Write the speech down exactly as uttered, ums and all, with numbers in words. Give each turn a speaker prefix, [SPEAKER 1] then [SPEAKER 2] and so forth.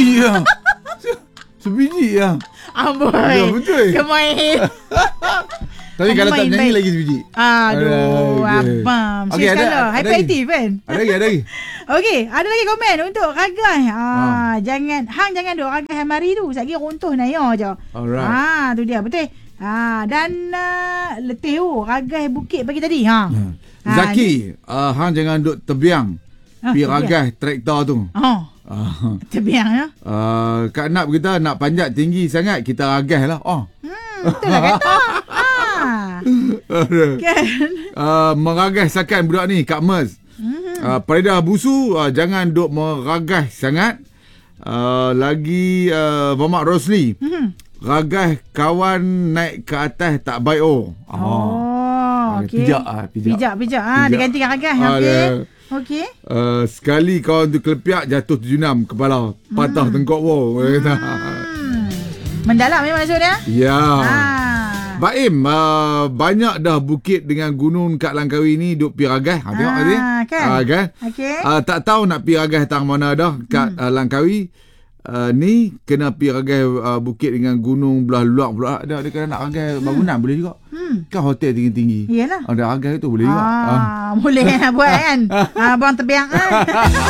[SPEAKER 1] Sebiji lah. Sebiji lah.
[SPEAKER 2] Amboi.
[SPEAKER 1] Ya, betul.
[SPEAKER 2] Kemain.
[SPEAKER 1] Tapi kalau tak nyanyi lagi sebiji.
[SPEAKER 2] Aduh, okay. Abang.
[SPEAKER 1] Okay,
[SPEAKER 2] Serius
[SPEAKER 1] ada,
[SPEAKER 2] kalau.
[SPEAKER 1] ada
[SPEAKER 2] Hyperaktif kan?
[SPEAKER 1] Ada lagi, ada lagi.
[SPEAKER 2] Okey, ada lagi komen untuk Ragai. Ah,
[SPEAKER 1] Ah.
[SPEAKER 2] jangan hang jangan duk Ragai hari tu. Satgi runtuh naya je.
[SPEAKER 1] Alright.
[SPEAKER 2] Ah, tu dia betul. Ah, dan uh, letih tu Ragai bukit pagi tadi. Ha.
[SPEAKER 1] Hmm.
[SPEAKER 2] Ah,
[SPEAKER 1] Zaki, uh, hang jangan duk terbiang.
[SPEAKER 2] Ah,
[SPEAKER 1] Pi
[SPEAKER 2] terbiang.
[SPEAKER 1] ragai traktor tu.
[SPEAKER 2] Oh,
[SPEAKER 1] Uh,
[SPEAKER 2] terbiang ya.
[SPEAKER 1] uh, Kak Nap kita nak panjat tinggi sangat, kita ragai lah. Oh.
[SPEAKER 2] Hmm, betul lah kata. Ah. Kan?
[SPEAKER 1] uh, meragai sakan budak ni, Kak Mers.
[SPEAKER 2] Hmm.
[SPEAKER 1] Uh, Farida Busu, uh, jangan duk meragai sangat. Uh, lagi uh, Mamat Rosli.
[SPEAKER 2] Hmm.
[SPEAKER 1] Ragai kawan naik ke atas tak baik oh.
[SPEAKER 2] Oh,
[SPEAKER 1] Ah,
[SPEAKER 2] okey.
[SPEAKER 1] pijak ah, pijak.
[SPEAKER 2] Pijak, pijak. Ah,
[SPEAKER 1] Pijak.
[SPEAKER 2] digantikan Ragai.
[SPEAKER 1] Ah,
[SPEAKER 2] Okey.
[SPEAKER 1] dia-
[SPEAKER 2] Okey.
[SPEAKER 1] Uh, sekali kawan tu kelepiak jatuh terjunam kepala, patah
[SPEAKER 2] Hmm.
[SPEAKER 1] tengkok wow.
[SPEAKER 2] Hmm. Mendalam memang maksudnya.
[SPEAKER 1] Ya.
[SPEAKER 2] Ah.
[SPEAKER 1] Baim, uh, banyak dah bukit dengan gunung kat Langkawi ni duk pi ragai. Ha, tengok
[SPEAKER 2] Ah,
[SPEAKER 1] tadi.
[SPEAKER 2] kan?
[SPEAKER 1] Ah, kan?
[SPEAKER 2] Okey.
[SPEAKER 1] Uh, tak tahu nak pi ragai tang mana dah kat hmm. uh, Langkawi. Uh, ni kena pi ragai uh, bukit dengan gunung belah luar pula. Ada ada kena nak ragai bangunan boleh juga.
[SPEAKER 2] Hmm.
[SPEAKER 1] Kan hotel tinggi-tinggi.
[SPEAKER 2] Iyalah.
[SPEAKER 1] Ada ragai tu boleh juga. Ah.
[SPEAKER 2] Ah, boleh buat kan. Ah, abang terbiang kan.